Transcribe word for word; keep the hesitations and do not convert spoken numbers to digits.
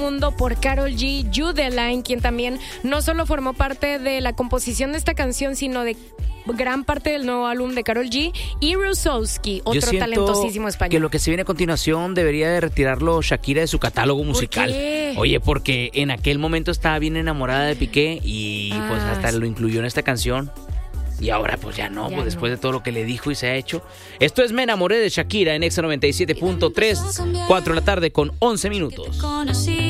mundo por Karol G, Judeline, quien también no solo formó parte de la composición de esta canción, sino de gran parte del nuevo álbum de Karol G, y Rusowski, otro Yo siento talentosísimo español. que lo que se viene a continuación debería de retirarlo Shakira de su catálogo musical. ¿Por qué? Oye, porque en aquel momento estaba bien enamorada de Piqué y Ah, pues hasta sí. lo incluyó en esta canción. Y ahora pues ya no, Ya pues no. después de todo lo que le dijo y se ha hecho. Esto es Me Enamoré de Shakira en Exa noventa y siete punto tres, cuatro de la tarde con once minutos. Conocí